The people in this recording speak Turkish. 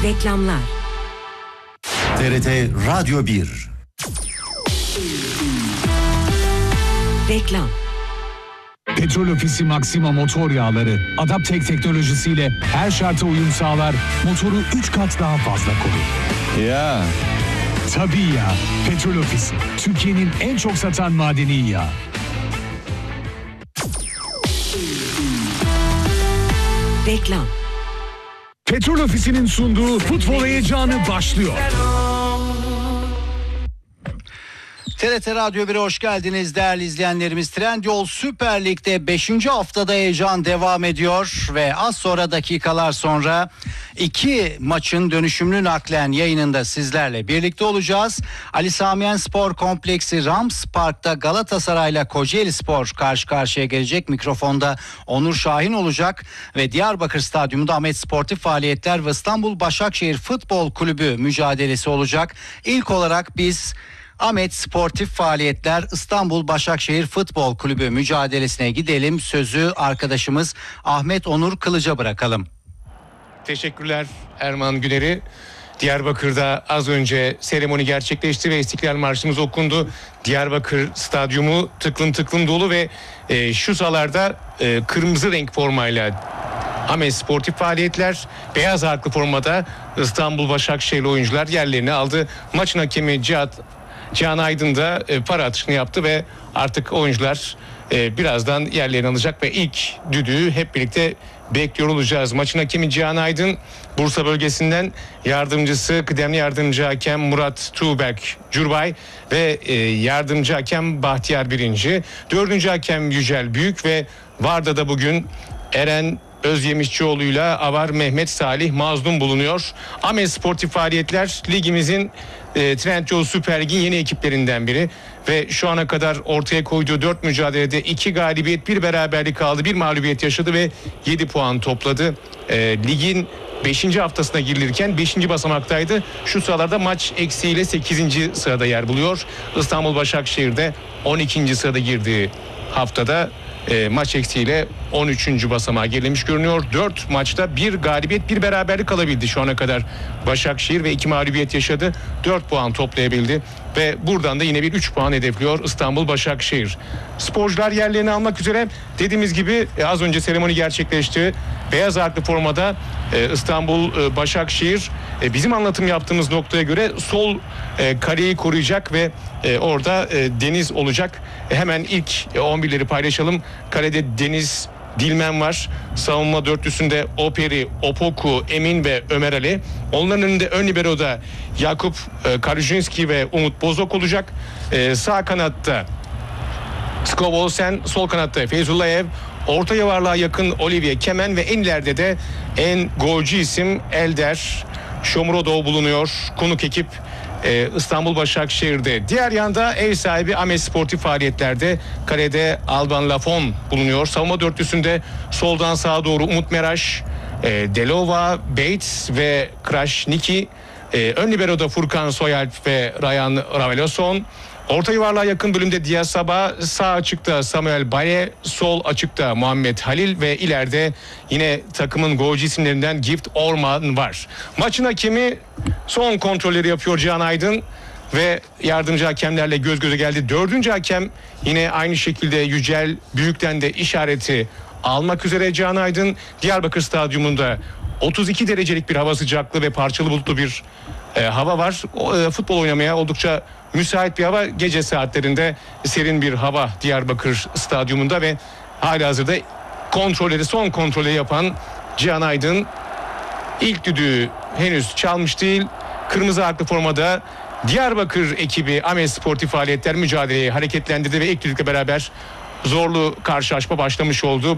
Reklamlar. TRT Radyo 1. Reklam. Petrol Ofisi Maxima motor yağları Adaptek teknolojisiyle her şarta uyum sağlar, motoru 3 kat daha fazla korur. Ya. Tabii ya, Petrol Ofisi Türkiye'nin en çok satan madeni yağı. Reklam. Petrol Ofisi'nin sunduğu futbol heyecanı başlıyor. TRT Radyo 1'e hoş geldiniz değerli izleyenlerimiz. Trendyol Süper Lig'de 5. haftada heyecan devam ediyor ve az sonra dakikalar sonra 2 maçın dönüşümlü naklen yayınında sizlerle birlikte olacağız. Ali Sami Yen Spor Kompleksi Rams Park'ta Galatasaray'la Kocaeli Spor karşı karşıya gelecek. Mikrofonda Onur Şahin olacak ve Diyarbakır Stadyumunda Ahmet Sportif Faaliyetler ve İstanbul Başakşehir Futbol Kulübü mücadelesi olacak. İlk olarak biz Ahmet Sportif Faaliyetler İstanbul Başakşehir Futbol Kulübü mücadelesine gidelim. Sözü arkadaşımız Ahmet Onur Kılıç'a bırakalım. Teşekkürler Erman Güler'i. Diyarbakır'da az önce seremoni gerçekleşti ve İstiklal Marşımız okundu. Diyarbakır Stadyumu tıklım tıklım dolu ve şu sahalarda kırmızı renk formayla Ahmet Sportif Faaliyetler, beyaz arklı formada İstanbul Başakşehir oyuncular yerlerini aldı. Maçın hakemi Cihan Aydın da para atışını yaptı ve artık oyuncular birazdan yerlerini alacak ve ilk düdüğü hep birlikte bekliyor olacağız. Maçın hakemi Cihan Aydın, Bursa bölgesinden yardımcısı kıdemli yardımcı hakem Murat Tuğberk Curbay ve yardımcı hakem Bahtiyar Birinci. 4. hakem Yücel Büyük ve VAR'da da bugün Eren Özyemişçioğlu'yla Avar Mehmet Salih Mazlum bulunuyor. Ahmet Sportif Faaliyetler ligimizin Trendyol Süper Lig'in yeni ekiplerinden biri ve şu ana kadar ortaya koyduğu 4 mücadelede 2 galibiyet, 1 beraberlik aldı, 1 mağlubiyet yaşadı ve 7 puan topladı. Ligin 5. haftasına girilirken 5. basamaktaydı. Şu sıralarda maç eksiğiyle 8. sırada yer buluyor. İstanbul Başakşehir'de 12. sırada girdiği haftada maç eksiğiyle 13. basamağa gerilemiş görünüyor. 4 maçta 1 galibiyet 1 beraberlik alabildi şu ana kadar Başakşehir ve 2 mağlubiyet yaşadı. 4 puan toplayabildi ve buradan da yine bir 3 puan hedefliyor İstanbul Başakşehir. Sporcular yerlerini almak üzere dediğimiz gibi az önce seremoni gerçekleşti. Beyaz arklı formada İstanbul Başakşehir bizim anlatım yaptığımız noktaya göre sol kareyi koruyacak ve orada Deniz olacak. Hemen ilk 11'leri paylaşalım. Kalede Deniz Dilmen var. Savunma dörtlüsünde Operi, Opoku, Emin ve Ömer Ali. Onların önünde ön libero'da Yakup Karujinski ve Umut Bozok olacak. Sağ kanatta Skovolsen, sol kanatta Feyzullayev, orta yuvarlığa yakın Olivier Kemen ve en ileride de en golcü isim Elder Shomurodov bulunuyor. Konuk ekip İstanbul Başakşehir'de. Diğer yanda ev sahibi Ahmet Sportif Faaliyetlerde kalede Alban Lafon bulunuyor. Savunma dörtlüsünde soldan sağa doğru Umut Meraş, Delova, Bates ve Krasniki. Ön libero'da Furkan Soyalp ve Ryan Raveloson. Orta yuvarlığa yakın bölümde Diaz Sabah, sağ açıkta Samuel Baye, sol açıkta Muhammed Halil ve ileride yine takımın golcü isimlerinden Gift Orman var. Maçın hakemi son kontrolleri yapıyor Cihan Aydın ve yardımcı hakemlerle göz göze geldi. 4. hakem yine aynı şekilde Yücel Büyük'ten de işareti almak üzere Cihan Aydın. Diyarbakır Stadyumunda 32 derecelik bir hava sıcaklığı ve parçalı bulutlu bir hava var. Futbol oynamaya oldukça müsait bir hava. Gece saatlerinde serin bir hava Diyarbakır Stadyumunda ve halihazırda son kontrolü yapan Cihan Aydın ilk düdüğü henüz çalmış değil. Kırmızı arklı formada Diyarbakır ekibi Ahmet Sportif Faaliyetler mücadeleyi hareketlendirdi ve ilk düdükle beraber zorlu karşılaşma başlamış oldu.